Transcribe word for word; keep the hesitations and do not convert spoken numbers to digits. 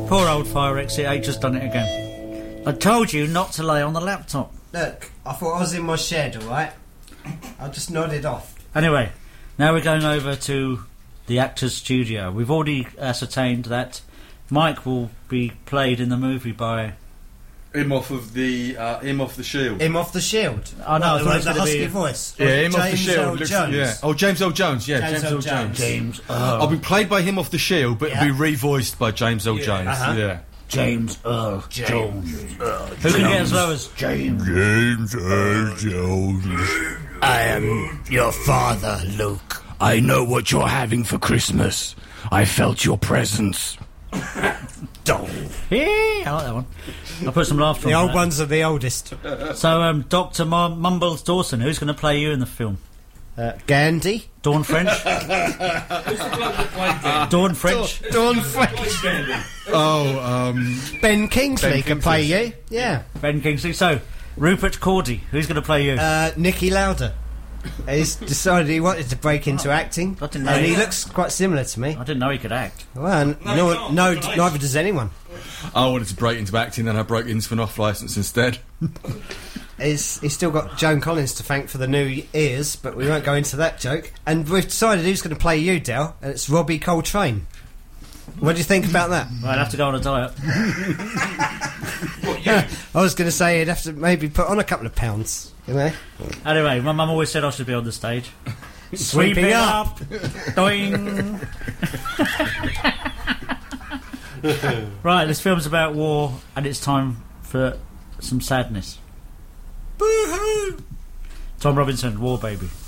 Poor old fire exit eight just done it again. I told you not to lay on the laptop. Look, I thought I was in my shed, alright? I just nodded off. Anyway, now we're going over to the actor's studio. We've already ascertained that Mike will be played in the movie by... Him off of the uh, him off the Shield. Him off the Shield. Oh, no, I Well, thought it was the gonna husky be- voice. Yeah, him off the James Shield. Earl looks- Jones. Yeah. Oh, James Earl Jones. Yeah, James James, Earl Earl Jones. Jones. James I'll Earl. be played by him off the Shield, but Yeah. it'll be revoiced by James Earl Jones. Uh-huh. Yeah. James Earl James Jones. Who can get as low as James? James Earl Jones. I am your father, Luke. I know what you're having for Christmas. I felt your presence. Don't. Yeah, I like that one. I'll put some laughter The on old that. ones are the oldest. So, um, Doctor M- Mumbles Dawson, who's going to play you in the film? Uh, Gandhi. Dawn French? Dawn French? Dawn French. Oh, um, Ben Kingsley Ben can play Kingsley. you. Yeah. Ben Kingsley. So, Rupert Cordy, who's going to play you? Uh, Nicky Lauder. He's decided he wanted to break into acting. I didn't know And he he- looks quite similar to me. I didn't know he could act. Well, no, no, neither does anyone. I wanted to break into acting, and I broke into an off licence instead. He's, he's still got Joan Collins to thank for the new ears, but we won't go into that joke. And we've decided who's going to play you, Del, and it's Robbie Coltrane. What do you think about that? Well, I'd have to go on a diet. I was going to say he'd have to maybe put on a couple of pounds, you know? Anyway, my mum always said I should be on the stage. Sweep it up. Doing. Right, this film's about war, and it's time for some sadness. Boo-hoo! Tom Robinson, War Baby.